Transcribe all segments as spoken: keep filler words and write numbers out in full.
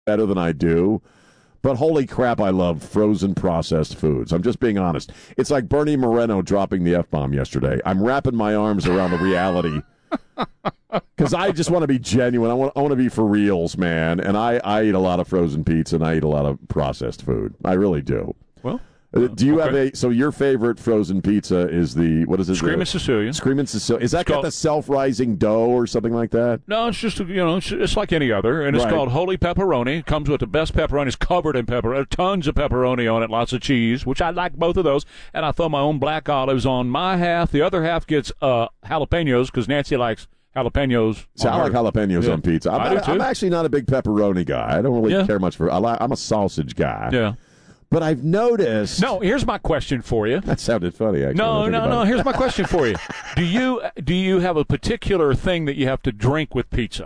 better than I do. But holy crap, I love frozen processed foods. I'm just being honest. It's like Bernie Moreno dropping the F-bomb yesterday. I'm wrapping my arms around the reality because I just want to be genuine. I want, I want to be for reals, man. And I, I eat a lot of frozen pizza and I eat a lot of processed food. I really do. Well, uh, do you okay. have a, so your favorite frozen pizza is the, what is it? Screaming Sicilian. Screaming Sicilian. Is that It's got called- the self-rising dough or something like that? No, it's just, you know, it's, it's like any other, and it's Right. called Holy Pepperoni. It comes with the best pepperoni. It's covered in pepperoni, tons of pepperoni on it, lots of cheese, which I like both of those, and I throw my own black olives on my half. The other half gets uh, jalapenos, because Nancy likes jalapenos. See, I like jalapenos Yeah. on pizza. I'm, I do not, I'm too. actually not a big pepperoni guy. I don't really Yeah. care much for I like, I'm a sausage guy. Yeah. But I've noticed. No, here's my question for you. That sounded funny, actually. No, when I think no, about no. it. Here's my question for you. Do you do you have a particular thing that you have to drink with pizza?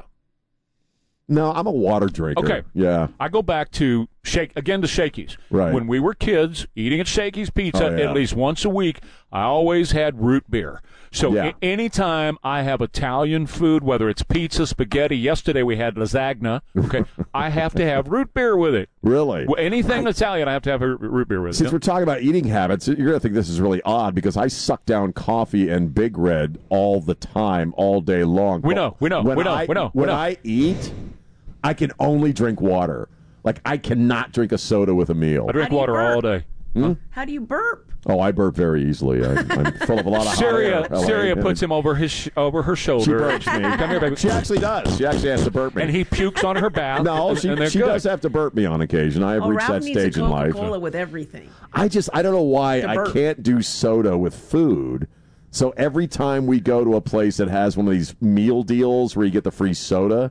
No, I'm a water drinker. Okay. Yeah. I go back to shake again to Shakey's. Right. When we were kids, eating at Shakey's Pizza Oh, yeah. at least once a week, I always had root beer. So Yeah. a- anytime I have Italian food, whether it's pizza, spaghetti, yesterday we had lasagna, okay, I have to have root beer with it. Really? Well, anything Italian, I have to have a root beer with Since it. we're talking about eating habits, you're going to think this is really odd because I suck down coffee and Big Red all the time, all day long. We know, we know, When we know, I, we know, we When know. I eat, I can only drink water. Like, I cannot drink a soda with a meal. I drink How do you water burp? all day. How do you burp? Oh, I burp very easily. I, I'm full of a lot of hot Syria, air. L A. Syria puts him over his sh- over her She shoulder. burps me. Come here, baby. She actually does. She actually has to burp me. And he pukes on her bath. no, and, she, and they're she good. does have to burp me on occasion. I have Oh, reached Ralph that needs stage a in life. Coca-Cola with everything. I just, I don't know why To I burp. can't do soda with food. So every time we go to a place that has one of these meal deals where you get the free soda,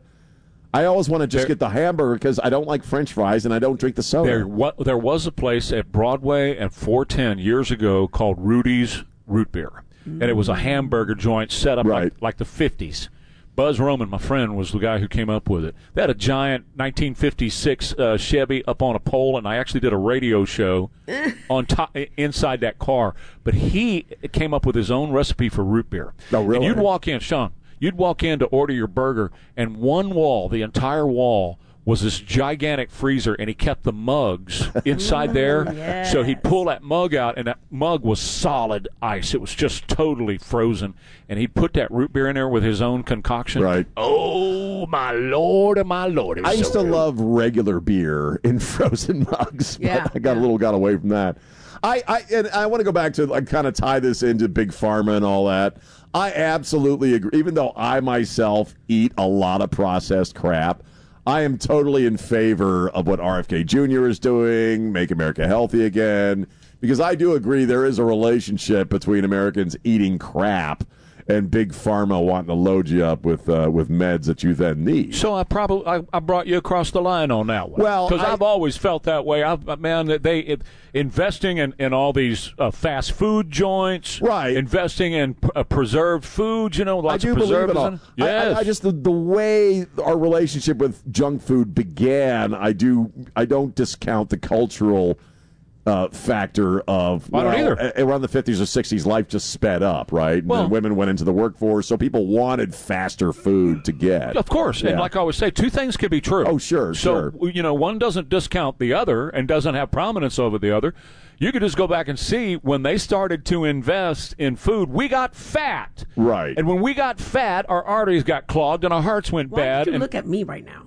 I always want to just There- get the hamburger because I don't like French fries and I don't drink the soda. There, what, there was a place at Broadway and four ten years ago called Rudy's Root Beer, and it was a hamburger joint set up Right. like, like the fifties. Buzz Roman, my friend, was the guy who came up with it. They had a giant nineteen fifty-six uh, Chevy up on a pole, and I actually did a radio show on top inside that car. But he came up with his own recipe for root beer. Oh, really? And you'd walk in, Sean. You'd walk in to order your burger, and one wall, the entire wall, was this gigantic freezer, and he kept the mugs inside there. yes. So he'd pull that mug out, and that mug was solid ice. It was just totally frozen. And he'd put that root beer in there with his own concoction. Right. Oh, my Lord, and my Lord. It was I used so to good. love regular beer in frozen mugs, but Yeah, I got a yeah. little got away from that. I, I and I want to go back to like kind of tie this into big pharma and all that. I absolutely agree. Even though I myself eat a lot of processed crap, I am totally in favor of what R F K Junior is doing, Make America Healthy Again, because I do agree there is a relationship between Americans eating crap and big pharma wanting to load you up with uh, with meds that you then need. So I probably I, I brought you across the line on that one. Well, because I- I've always felt that way. I've man, that they it, investing in, in all these uh, fast food joints, Right. Investing in uh, preserved foods, you know, I lots do of believe it preservatives. all. in it. I, Yes, I, I just the, the way our relationship with junk food began. I do. I don't discount the cultural uh, factor of I don't well, either. a- around the fifties or sixties, life just sped up, right? And Well- then women went into the workforce, so people wanted faster food to get. Of course, Yeah. and like I always say, two things can be true. Oh, sure, so, sure. you know, one doesn't discount the other and doesn't have prominence over the other. You could just go back and see when they started to invest in food, we got fat. Right. And when we got fat, our arteries got clogged and our hearts went Why bad. did you and look at me right now?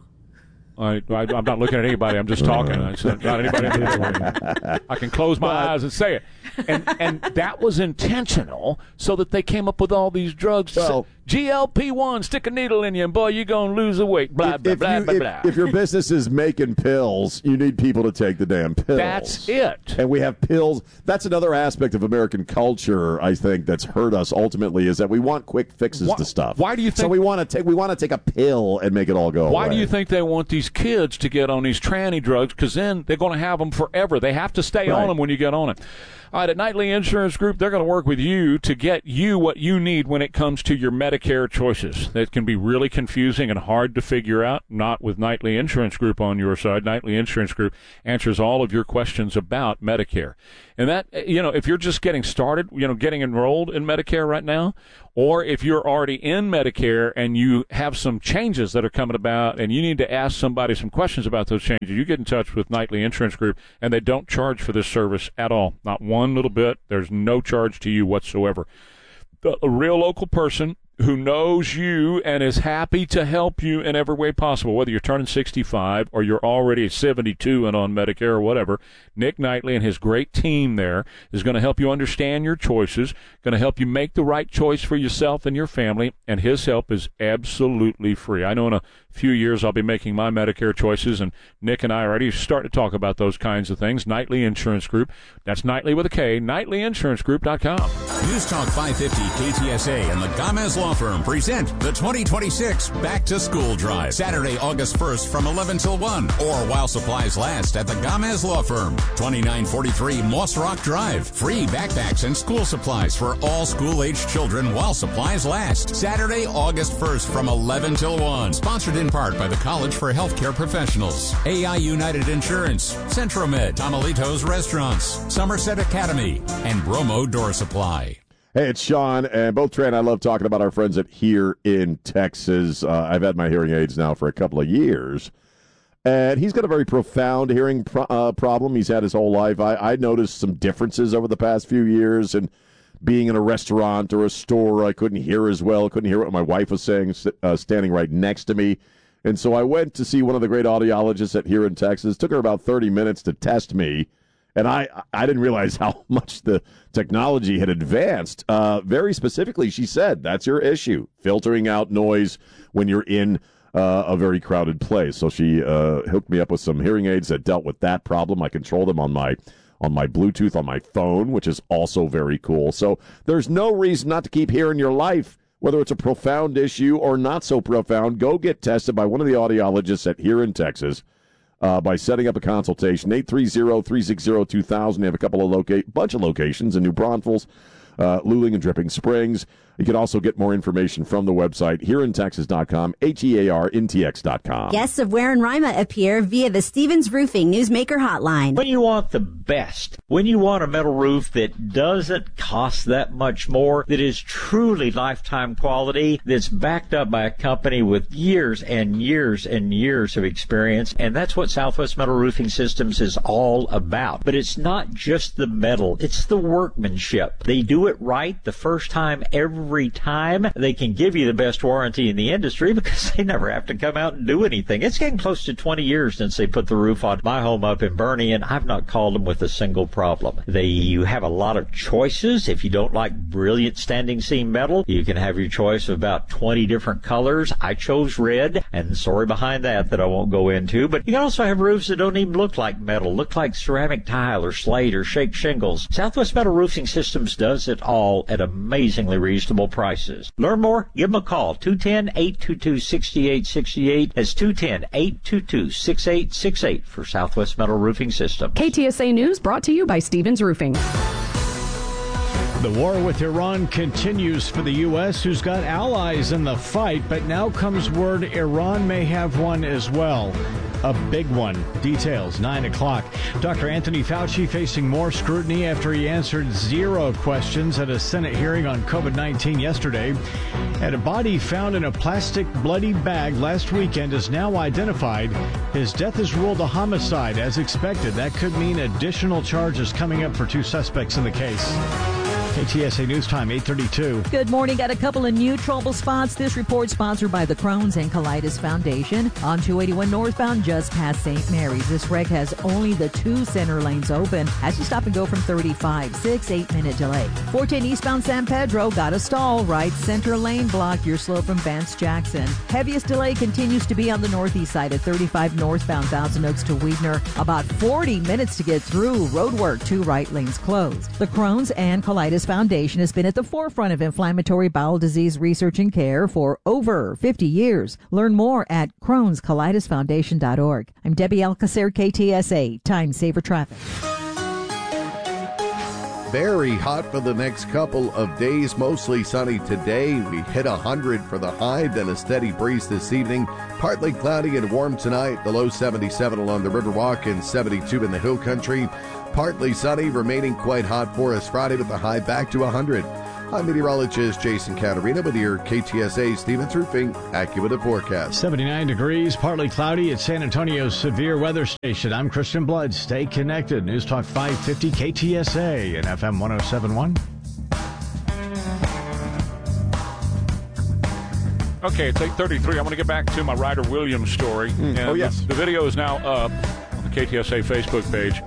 I, I, I'm not looking at anybody. I'm just talking. I said, not anybody. I can close my eyes and say it. And and that was intentional so that they came up with all these drugs. to Well- say, G L P one, stick a needle in you, and boy, you're going to lose the weight. Blah, If, blah, if blah, you- blah, if- blah. if your business is making pills, you need people to take the damn pills. That's it. And we have pills. That's another aspect of American culture, I think, that's hurt us ultimately, is that we want quick fixes Why- to stuff. why do you So think- we want to take we want to take a pill and make it all go Why away. do you think they want these kids to get on these tranny drugs? Because then they're going to have them forever. They have to stay Right. on them when you get on it. All right, at Nightly Insurance Group, they're going to work with you to get you what you need when it comes to your medical Medicare choices. That can be really confusing and hard to figure out. Not with Nightly Insurance Group on your side. Nightly Insurance Group answers all of your questions about Medicare. And that, you know, if you're just getting started, you know, getting enrolled in Medicare right now, or if you're already in Medicare and you have some changes that are coming about and you need to ask somebody some questions about those changes, you get in touch with Nightly Insurance Group, and they don't charge for this service at all. Not one little bit. There's no charge to you whatsoever. A real local person who knows you and is happy to help you in every way possible, whether you're turning sixty-five or you're already seventy-two and on Medicare or whatever. Nick Knightley and his great team there is going to help you understand your choices, going to help you make the right choice for yourself and your family, and his help is absolutely free. I know in a few years I'll be making my Medicare choices, and Nick and I are already starting to talk about those kinds of things. Nightly Insurance Group. That's Nightly with a K, nightly insurance group dot com. News Talk five fifty K T S A and the Gomez Law Firm present the twenty twenty-six Back to School Drive, Saturday, August first from eleven till one, or while supplies last at the Gomez Law Firm, twenty-nine forty-three Moss Rock Drive. Free backpacks and school supplies for all school-aged children while supplies last. Saturday, August first from eleven till one. Sponsored in part by the College for Healthcare Professionals, A I United Insurance, Centromed, Tamalitos Restaurants, Somerset Academy, and Bromo Door Supply. Hey, it's Sean, and both Trey and I love talking about our friends at Here in Texas. Uh, I've had my hearing aids now for a couple of years, and he's got a very profound hearing pro- uh, problem he's had his whole life. I, I noticed some differences over the past few years, and being in a restaurant or a store, I couldn't hear as well. I couldn't hear what my wife was saying, uh, standing right next to me. And so I went to see one of the great audiologists at Here in Texas. It took her about thirty minutes to test me. And I, I didn't realize how much the technology had advanced. Uh, very specifically, she said, that's your issue, filtering out noise when you're in uh, a very crowded place. So she uh, hooked me up with some hearing aids that dealt with that problem. I control them on my on my Bluetooth on my phone, which is also very cool. So there's no reason not to keep hearing your life, whether it's a profound issue or not so profound. Go get tested by one of the audiologists at Here in Texas. Uh, by setting up a consultation, eight three zero, three six zero, two thousand. They have a couple of loca- bunch of locations in New Braunfels, uh, Luling and Dripping Springs. You can also get more information from the website, here in texas dot com, H E A R N T X dot com. Guests of Ware and Rima appear via the Stevens Roofing Newsmaker Hotline. When you want the best, when you want a metal roof that doesn't cost that much more, that is truly lifetime quality, that's backed up by a company with years and years and years of experience, and that's what Southwest Metal Roofing Systems is all about. But it's not just the metal, it's the workmanship. They do it right the first time every Every time. They can give you the best warranty in the industry because they never have to come out and do anything. It's getting close to twenty years since they put the roof on my home up in Bernie, and I've not called them with a single problem. They you have a lot of choices. If you don't like brilliant standing seam metal, you can have your choice of about twenty different colors. I chose red, and the story behind that that I won't go into. But you can also have roofs that don't even look like metal, look like ceramic tile or slate or shake shingles. Southwest Metal Roofing Systems does it all at amazingly reasonable prices. Learn more? Give them a call. two one zero, eight two two, six eight six eight. That's two one zero, eight two two, six eight six eight for Southwest Metal Roofing Systems. K T S A News brought to you by Stevens Roofing. The war with Iran continues for the U S, who's got allies in the fight, but now comes word Iran may have one as well. A big one. Details, nine o'clock. Doctor Anthony Fauci facing more scrutiny after he answered zero questions at a Senate hearing on COVID nineteen yesterday. And a body found in a plastic bloody bag last weekend is now identified. His death is ruled a homicide as expected. That could mean additional charges coming up for two suspects in the case. K T S A News Time, eight thirty-two. Good morning. Got a couple of new trouble spots. This report sponsored by the Crohn's and Colitis Foundation. On two eighty-one northbound, just past Saint Mary's. This wreck has only the two center lanes open as you stop and go from thirty-five. Six, eight minute delay. four ten eastbound San Pedro, got a stall. Right center lane block. You're slow from Vance Jackson. Heaviest delay continues to be on the northeast side at thirty-five northbound Thousand Oaks to Weidner. About forty minutes to get through. Road work, two right lanes closed. The Crohn's and Colitis Foundation has been at the forefront of inflammatory bowel disease research and care for over fifty years. Learn more at crohns colitis foundation dot org. I'm Debbie Alcacer, K T S A, Time Saver Traffic. very hot for the next couple of days. Mostly sunny today. We hit one hundred for the high, then a steady breeze this evening. Partly cloudy and warm tonight. The low seventy-seven along the Riverwalk and seventy-two in the Hill Country. Partly sunny, remaining quite hot for us Friday with the high back to one hundred. I'm meteorologist Jason Caterina with your K T S A Stevens Roofing AccuWeather forecast. seventy-nine degrees, partly cloudy at San Antonio's Severe Weather Station. I'm Christian Blood. Stay connected. News Talk five fifty K T S A and F M one oh seven point one. Okay, it's eight thirty-three. I want to get back to my Ryder Williams story. Mm. And Oh, yes. The, the video is now up on the K T S A Facebook page.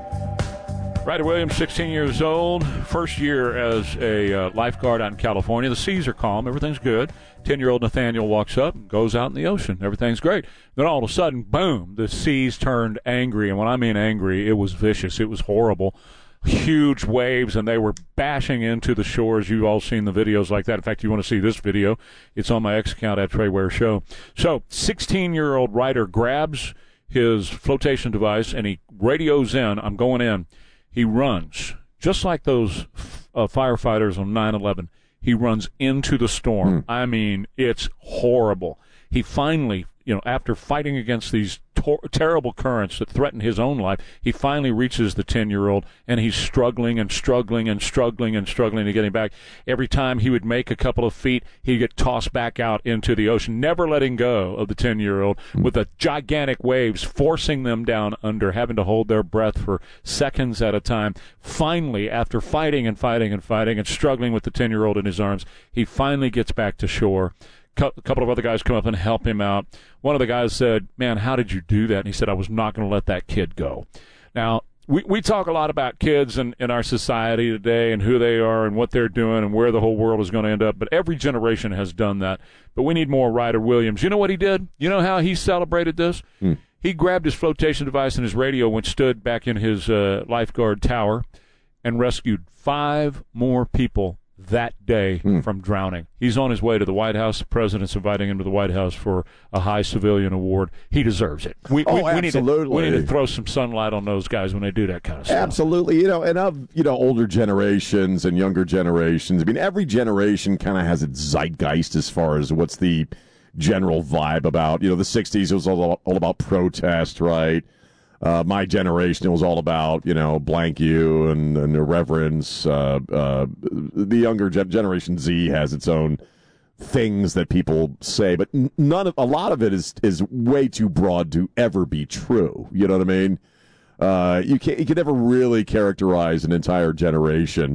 Ryder Williams, sixteen years old, first year as a uh, lifeguard out in California. The seas are calm. Everything's good. ten-year-old Nathaniel walks up and goes out in the ocean. Everything's great. Then all of a sudden, boom, the seas turned angry. And when I mean angry, it was vicious. It was horrible. Huge waves, and they were bashing into the shores. You've all seen the videos like that. In fact, you want to see this video, it's on my X account at Trey Ware Show. So sixteen-year-old Ryder grabs his flotation device, and he radios in, I'm going in. He runs, just like those uh, firefighters on nine eleven. He runs into the storm. Mm. I mean, it's horrible. He finally, you know, after fighting against these tor- terrible currents that threaten his own life, he finally reaches the ten-year-old, and he's struggling and struggling and struggling and struggling to get him back. Every time he would make a couple of feet, he'd get tossed back out into the ocean, never letting go of the ten-year-old, mm. with the gigantic waves forcing them down under, having to hold their breath for seconds at a time. Finally, after fighting and fighting and fighting and struggling with the ten-year-old in his arms, he finally gets back to shore. A couple of other guys come up and help him out. One of the guys said, man, how did you do that? And he said, I was not going to let that kid go. Now, we, we talk a lot about kids in, in our society today and who they are and what they're doing and where the whole world is going to end up. But every generation has done that. But we need more Ryder Williams. You know what he did? You know how he celebrated this? Hmm. He grabbed his flotation device and his radio and stood back in his uh, lifeguard tower and rescued five more people that day hmm. from drowning. He's on his way to the White House. The president's inviting him to the White House for a high civilian award. He deserves it. We, oh, we, we absolutely. Need to, we need to throw some sunlight on those guys when they do that kind of stuff. Absolutely. You know, and of, you know, older generations and younger generations, I mean, every generation kind of has its zeitgeist as far as what's the general vibe about. You know, the sixties, it was all, all about protest, right? Uh, my generation, it was all about, you know, blank you and, and irreverence. Uh, uh, the younger gen- generation Z has its own things that people say, but none of a lot of it is is way too broad to ever be true. You know what I mean? Uh, you can't you can never really characterize an entire generation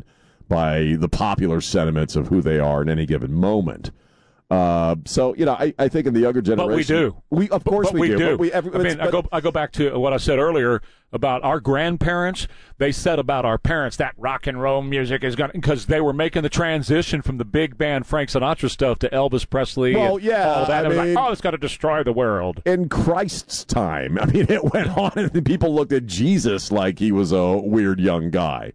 by the popular sentiments of who they are in any given moment. Uh, so you know, I, I think in the younger generation, but we do. We of course but, but we, we do. do. But we, every, I mean, but, I go I go back to what I said earlier about our grandparents. They said about our parents that rock and roll music is going because they were making the transition from the big band Frank Sinatra stuff to Elvis Presley. Well, and yeah, all that. I It was mean, like, oh, it's got to destroy the world. In Christ's time, I mean, it went on, and people looked at Jesus like he was a weird young guy.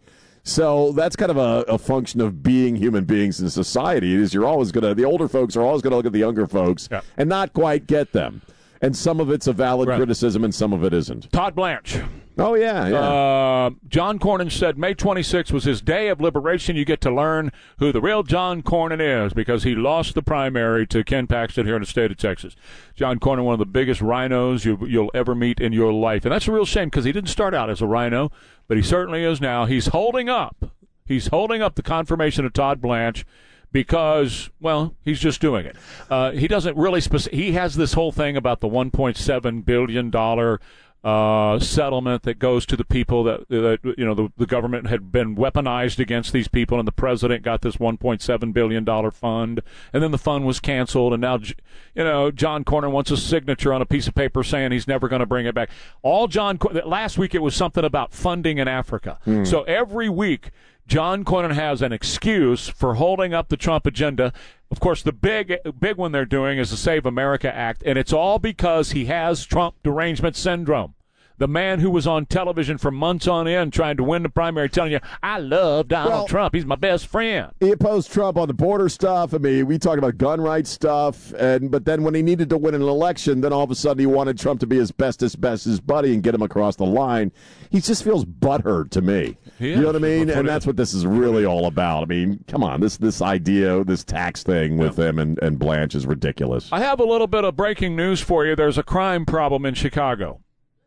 So that's kind of a, a function of being human beings in society. Is you're always going to, the older folks are always going to look at the younger folks yeah. and not quite get them. And some of it's a valid right. criticism and some of it isn't. Todd Blanche. Oh, yeah, yeah. Uh, John Cornyn said May twenty-sixth was his day of liberation. You get to learn who the real John Cornyn is because he lost the primary to Ken Paxton here in the state of Texas. John Cornyn, one of the biggest rhinos you, you'll ever meet in your life. And that's a real shame because he didn't start out as a rhino, but he certainly is now. He's holding up. He's holding up the confirmation of Todd Blanche because, well, he's just doing it. Uh, he doesn't really spec- – he has this whole thing about the one point seven billion dollars uh, settlement that goes to the people that, that you know, the, the government had been weaponized against these people, and the president got this one point seven billion dollars fund, and then the fund was canceled, and now, you know, John Cornyn wants a signature on a piece of paper saying he's never going to bring it back. All John – last week it was something about funding in Africa. Mm. So every week – John Cornyn has an excuse for holding up the Trump agenda. Of course, the big big one they're doing is the Save America Act, and it's all because he has Trump derangement syndrome. The man who was on television for months on end trying to win the primary telling you, I love Donald Well, Trump. He's my best friend. He opposed Trump on the border stuff. I mean, we talked about gun rights stuff, and but then when he needed to win an election, then all of a sudden he wanted Trump to be his bestest, bestest buddy and get him across the line. He just feels butthurt to me. He you know is. what I mean? That's what And it that's is. what this is really all about. I mean, come on, this this idea, this tax thing with him and, and Blanche is ridiculous. I have a little bit of breaking news for you. There's a crime problem in Chicago.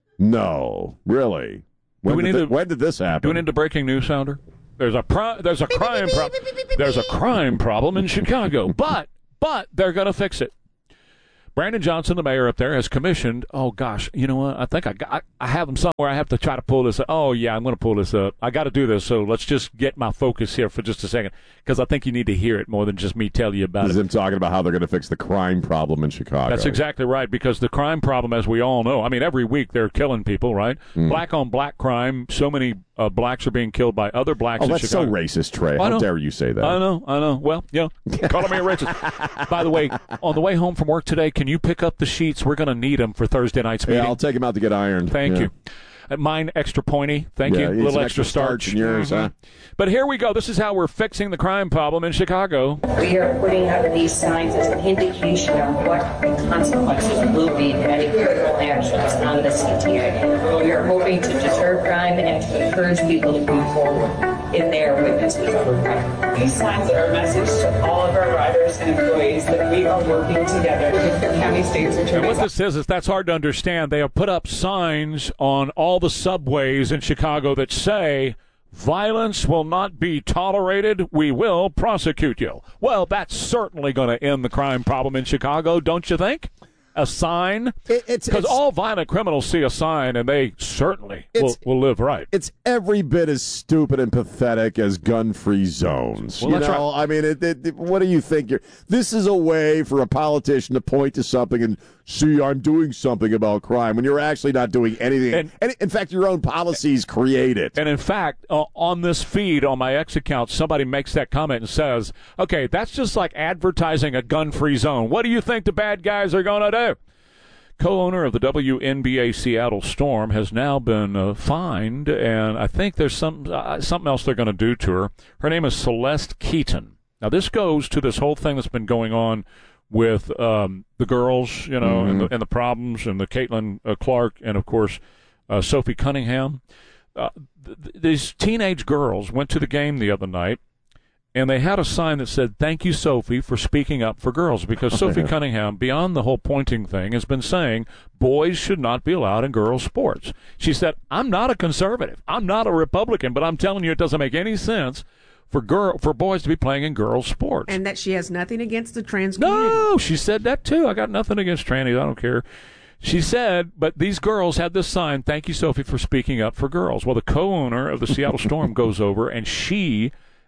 No, really. When, Do we did, need thi- to- when did this happen? Do we need the breaking news sounder? There's a pro- there's a crime pro- there's a crime problem in Chicago, but but they're going to fix it. Brandon Johnson, the mayor up there, has commissioned. Oh gosh, you know what? I think I got. I have them somewhere. I have to try to pull this up. Oh yeah, I'm going to pull this up. I got to do this. So let's just get my focus here for just a second, because I think you need to hear it more than just me tell you about This is it. him talking about how they're going to fix the crime problem in Chicago. That's exactly right, because the crime problem, as we all know, I mean, every week they're killing people, right? Mm. Black on black crime. So many uh, blacks are being killed by other blacks Oh, in that's so Chicago. racist, Trey. I How know. dare you say that? I know, I know. Well, yeah, calling me a racist. By the way, on the way home from work today, can you pick up the sheets? We're going to need them for Thursday night's meeting. Yeah, I'll take him out to get ironed. Thank Yeah. you. Uh, Mine extra pointy. Thank Yeah, you. A it's little an extra extra starch starch. in yours, Mhm. huh? But here we go. This is how we're fixing the crime problem in Chicago. We are putting up these signs as an indication of what the consequences will be to any criminal actions on the C T A. We are hoping to deter crime and to encourage people to move forward in their witnesses of crime. These signs are a message to all of our riders and employees that we are working together with the county state's And attorney's what this is, is that's hard to understand. They have put up signs on all the subways in Chicago that say, violence will not be tolerated. We will prosecute you. Well, that's certainly going to end the crime problem in Chicago, don't you think? A sign? It- it's- Because it's- all violent criminals see a sign, and they certainly will, It's- will live right. It's every bit as stupid and pathetic as gun-free zones. Well, you that's know, I mean, it, it, it- what do you think? You're, this is a way for a politician to point to something and see, I'm doing something about crime when you're actually not doing anything. And- And, in fact, your own policies create it. And in fact, uh, on this feed on my X account, somebody makes that comment and says, okay, that's just like advertising a gun-free zone. What do you think the bad guys are going to do? Co-owner of the W N B A Seattle Storm has now been uh, fined, and I think there's some uh, something else they're going to do to her. Her name is Celeste Keaton. Now, this goes to this whole thing that's been going on with um, the girls, you know, Mm-hmm. and, the, and the problems, and the Caitlin uh, Clark, and, of course, uh, Sophie Cunningham. Uh, th- th- these teenage girls went to the game the other night, and they had a sign that said, thank you, Sophie, for speaking up for girls, because Sophie Cunningham, beyond the whole pointing thing, has been saying boys should not be allowed in girls' sports. She said, I'm not a conservative. I'm not a Republican, but I'm telling you it doesn't make any sense for girl for boys to be playing in girls' sports. And that she has nothing against the trans community. No, she said that too. I got nothing against trannies. I don't care. She said, but these girls had this sign, thank you, Sophie, for speaking up for girls. Well, the co-owner of the Seattle Storm goes over, and she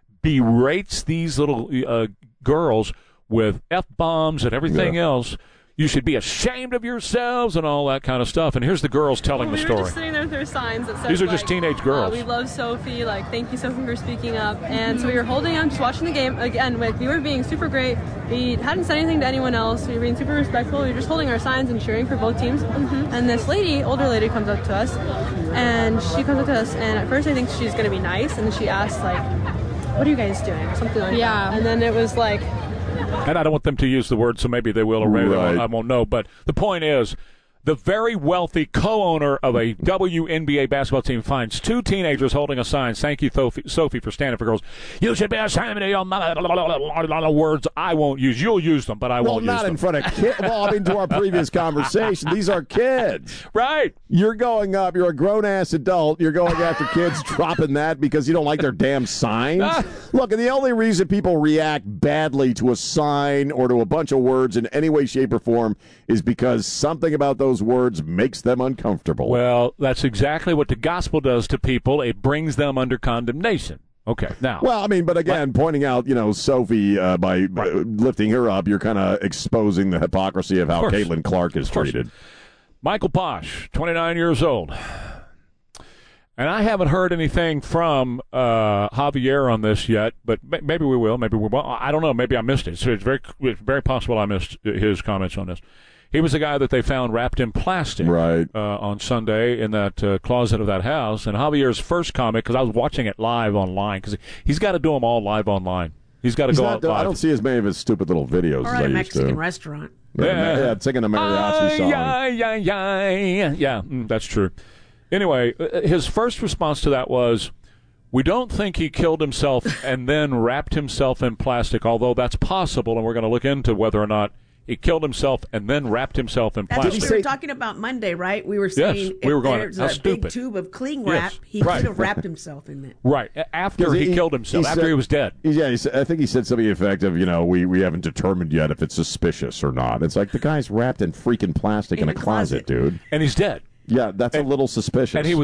berates these little uh, girls with F-bombs and everything Yeah. else. You should be ashamed of yourselves and all that kind of stuff. And here's the girls telling we the were story. just sitting there with our signs that said, These are just like, teenage girls. Uh, we love Sophie. Like, thank you, Sophie, for speaking up. And so we were holding on, just watching the game. Again, like, we were being super great. We hadn't said anything to anyone else. We were being super respectful. We were just holding our signs and cheering for both teams. And this lady, older lady, comes up to us. And she comes up to us. And at first I think she's going to be nice. And then she asks, like, what are you guys doing? Something like Yeah. that. And then it was like, And I don't want them to use the word, so maybe they will or maybe they won't. Right. I won't know. But the point is, the very wealthy co-owner of a W N B A basketball team finds two teenagers holding a sign, thank you, Sophie, Sophie for standing for girls. You should be ashamed of your mother. Words I won't use. You'll use them, but I well, won't not use them. in front of kids. Well, I mean, to our previous conversation, these are kids. Right. You're going up. You're a grown-ass adult. You're going after kids dropping that because you don't like their damn signs? Look, and the only reason people react badly to a sign or to a bunch of words in any way, shape, or form is because something about those words makes them uncomfortable. Well, that's exactly what the gospel does to people. It brings them under condemnation. Okay, now. Well, I mean, but again, pointing out, you know, Sophie uh, by uh, lifting her up, you're kind of exposing the hypocrisy of how Of course. Caitlin Clark is Of course. treated. Michael Posh, twenty-nine years old. And I haven't heard anything from uh, Javier on this yet, but ma- maybe we will. Maybe we won't. I don't know. Maybe I missed it. So it's very, it's very possible I missed his comments on this. He was the guy that they found wrapped in plastic right. uh, on Sunday in that uh, closet of that house. And Javier's first comment, because I was watching it live online, because he's got to do them all live online. He's got to go out live. I don't see as many of his stupid little videos or as at I a used Mexican to. restaurant. Yeah, Yeah. yeah, singing a mariachi song. Yeah, yeah, yeah, yeah. Mm, that's true. Anyway, uh, his first response to that was, we don't think he killed himself and then wrapped himself in plastic, although that's possible, and we're going to look into whether or not he killed himself and then wrapped himself in That's plastic. what we were talking about Monday, right? We were saying Yes, if we were going, there's how a stupid. big tube of cling wrap, Yes, he right. could have wrapped himself in it. Right, after he, he killed himself, he after said, he was dead. Yeah, he said, I think he said something effective, you know, we, we haven't determined yet if it's suspicious or not. It's like the guy's wrapped in freaking plastic in, In a a closet, closet. dude. And he's dead. Yeah, that's and, a little suspicious. And he was